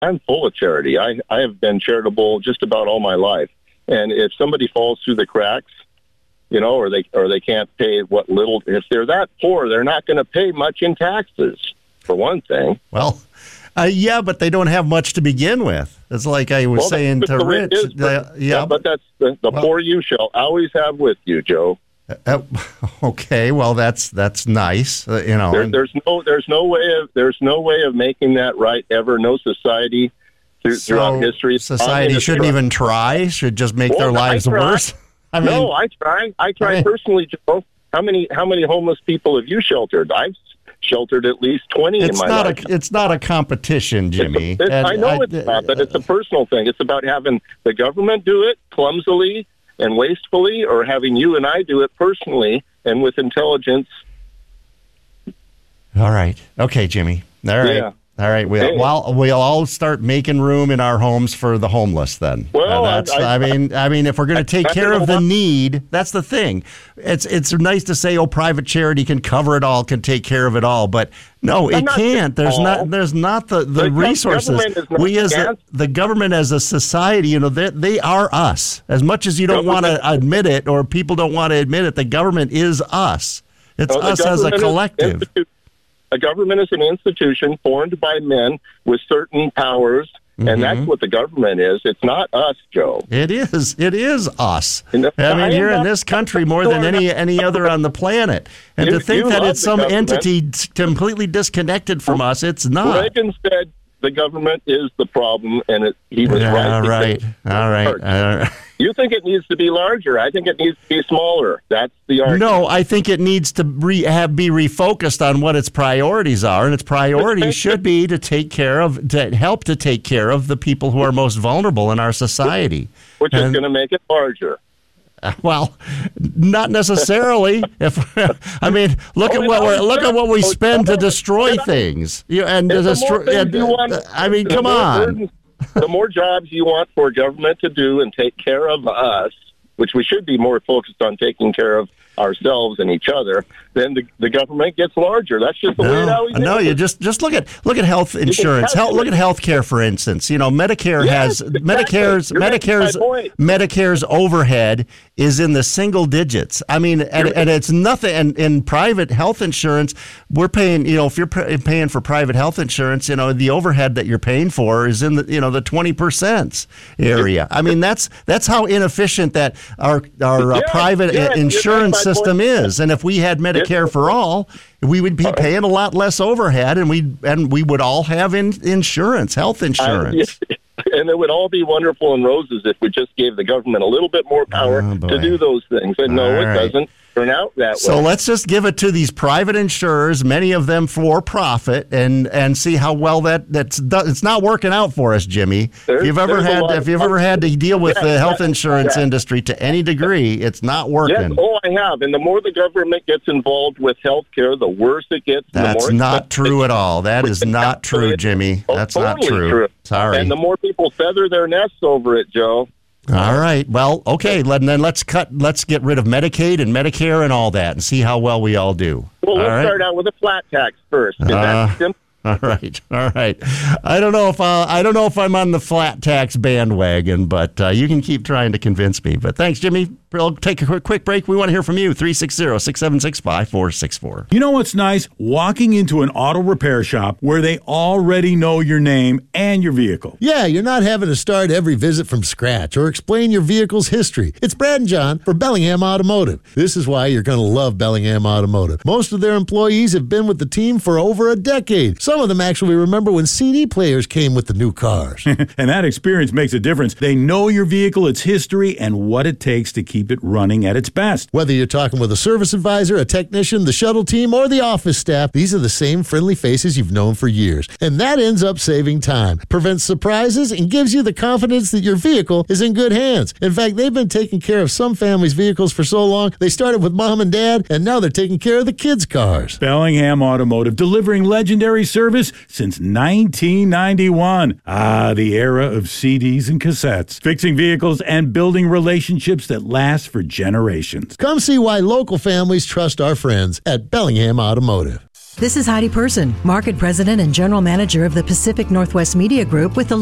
I'm full of charity. I have been charitable just about all my life. And if somebody falls through the cracks, or they can't pay what little, if they're that poor, they're not going to pay much in taxes, for one thing. Well, yeah, but they don't have much to begin with. It's like I was saying to Rich. But that's the poor you shall always have with you, Joe. Okay, well that's nice. There's no way of making that right ever. No society throughout history. Society shouldn't even try. Should just make their lives worse. I try. I try personally, Joe. How many homeless people have you sheltered? I've sheltered at least 20 in my life. It's not a competition, Jimmy. I know it's not, but it's a personal thing. It's about having the government do it clumsily and wastefully, or having you and I do it personally and with intelligence. All right. Okay, Jimmy. All right. Yeah. All right. We'll all start making room in our homes for the homeless then. Well, I mean, if we're going to take care of the need, that's the thing. It's nice to say, private charity can cover it all, can take care of it all, but no, it can't. There's not the resources. The government as a society, they are us. As much as you don't want to admit it, or people don't want to admit it, the government is us. It's us as a collective. A government is an institution formed by men with certain powers, and that's what the government is. It's not us, Joe. It is. It is us. Here in this country more than any other on the planet. And to think that it's some entity completely disconnected from us, it's not. Reagan said the government is the problem, and he was right. All right. You think it needs to be larger. I think it needs to be smaller. That's the argument. No, I think it needs to be refocused on what its priorities are, and its priorities should be to help to take care of the people who are most vulnerable in our society. Which is going to make it larger. Well, not necessarily. Look at what we spend to destroy things. Come on. The more jobs you want for government to do and take care of us, which we should be more focused on taking care of ourselves and each other, then the government gets larger. That's just the way it always is. No, you just look at health insurance. Look at health care, for instance. Medicare has Medicare's overhead is in the single digits. I mean, and it's nothing. And in private health insurance, we're paying. If you're paying for private health insurance, the overhead that you're paying for is in the the 20% area. I mean, that's how inefficient that our private insurance system is. And if we had Medicare for all, we would be paying a lot less overhead, and we would all have insurance, health insurance. And it would all be wonderful and roses if we just gave the government a little bit more power to do those things. And it doesn't turn out that way. So let's just give it to these private insurers, many of them for profit, and see how well it's not working out for us, Jimmy. If you've ever had to deal with the health insurance industry to any degree, it's not working. Yes, I have. And the more the government gets involved with health care, the worse it gets. That's not true at all. That is not true, Jimmy. That's not true. Sorry. And the more people feather their nests over it, Joe. All right. Well, okay. Then let's get rid of Medicaid and Medicare and all that, and see how well we all do. Well, let's start out with a flat tax first. That's simple. All right. I don't know if I'm on the flat tax bandwagon, but you can keep trying to convince me. But thanks, Jimmy. We'll take a quick break. We want to hear from you. 360-676-5464. You know what's nice? Walking into an auto repair shop where they already know your name and your vehicle. Yeah, you're not having to start every visit from scratch or explain your vehicle's history. It's Brad and John for Bellingham Automotive. This is why you're going to love Bellingham Automotive. Most of their employees have been with the team for over a decade. Some of them actually remember when CD players came with the new cars. And that experience makes a difference. They know your vehicle, its history, and what it takes to keep it running at its best. Whether you're talking with a service advisor, a technician, the shuttle team, or the office staff, these are the same friendly faces you've known for years. And that ends up saving time, prevents surprises, and gives you the confidence that your vehicle is in good hands. In fact, they've been taking care of some families' vehicles for so long, they started with mom and dad, and now they're taking care of the kids' cars. Bellingham Automotive, delivering legendary service since 1991. The era of CDs and cassettes. Fixing vehicles and building relationships that last for generations. Come see why local families trust our friends at Bellingham Automotive. This is Heidi Person, Market President and General Manager of the Pacific Northwest Media Group with the